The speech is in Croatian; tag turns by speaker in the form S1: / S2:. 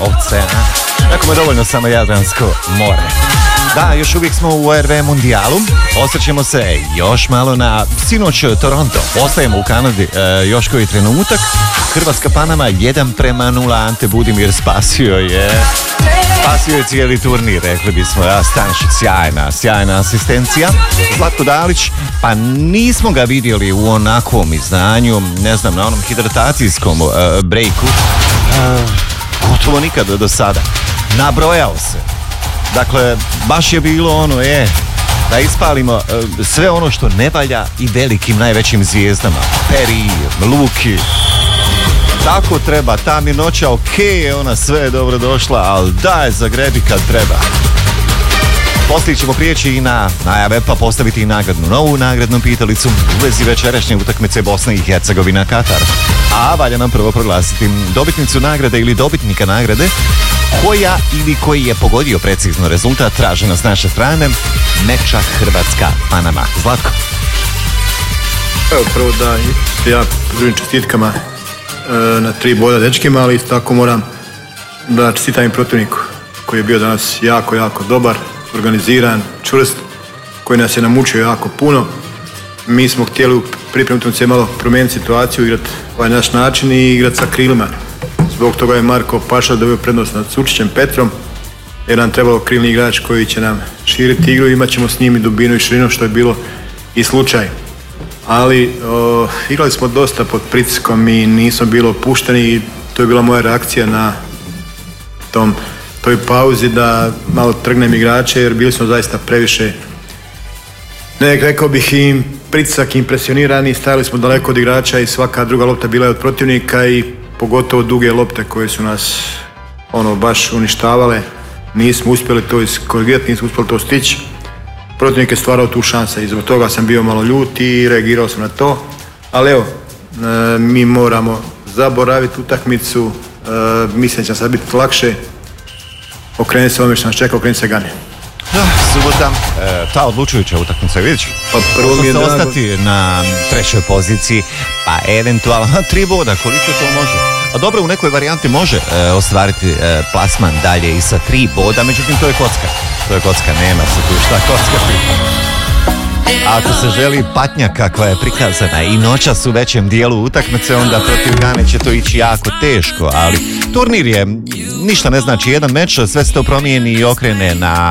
S1: oceana. Tako je dovoljno samo Jadransko more. Da, još uvijek smo u RV Mundijalu. Osvrćemo se još malo na sinoć Toronto. Ostajemo u Kanadi još koji trenutak. Hrvatska Panama 1:0. Ante Budimir spasio je cijeli turnir, rekli bismo. Stanišić, sjajna asistencija. Zlatko Dalić, pa nismo ga vidjeli u onakvom izdanju, ne znam, na onom hidratacijskom breaku. Gotovo nikad do sada. Nabrojao se. Dakle, baš je bilo ono, da ispalimo sve ono što ne valja i velikim najvećim zvijezdama. Peri, Luki. Tako treba, ta mirnoća je ona sve je dobro došla, ali daj zagrebi kad treba. Poslije ćemo prijeći i na najave, pa postaviti i novu nagradnu pitalicu u vezi večerašnje utakmice Bosna i Hercegovina Katar. A valja nam prvo proglasiti dobitnicu nagrade ili dobitnika nagrade koja ili koji je pogodio precizno rezultat traženo s naše strane meča Hrvatska-Panama. Zlatko.
S2: Evo prvo da ja pridružim čestitkama na 3 boda dečkima, ali isto tako moram da čestitam i protivniku koji je bio danas jako dobar, organiziran, čvrst, koji nas je namučio jako puno. Mi smo htjeli u pripremnom se malo promijeniti situaciju, igrati ovaj naš način i igrati sa krilima. Zbog toga je Marko Paša dobio prednost nad Sučićem Petrom, jer nam trebalo krilni igrač koji će nam širiti igru i imat ćemo s njim i dubinu i širinu, što je bilo i slučaj. Ali igrali smo dosta pod pritiskom i nismo bilo opušteni i to je bila moja reakcija na toj pauzi da malo trgnem igrače, jer bili smo zaista previše, rekao bih, im pritisak, impresionirani, stajali smo daleko od igrača i svaka druga lopta bila je od protivnika i pogotovo duge lopte koje su nas baš uništavale. Nismo uspjeli to iskorigirati, nismo uspjeli to stići. Protivnik je stvarao tu šanse i zbog toga sam bio malo ljut i reagirao sam na to. Ali evo, mi moramo zaboraviti utakmicu, mislim da će sad biti lakše. Okrenuti se ovome što nas čeka, okrenuti se Gane.
S1: Subota, ta odlučujuća utakmica, vidiš?
S2: Pa prvo mi je drago
S1: ostati na 3. poziciji, pa eventualno 3 boda, koliko to može? A dobro, u nekoj varijanti može ostvariti plasman dalje i sa 3 boda, međutim to je kocka, nema se tu šta kockati. Ako se želi patnja kakva je prikazana i noćas u većem dijelu utakmice, onda protiv Gane će to ići jako teško, ali turnir je, ništa ne znači jedan meč, sve se to promijeni i okrene na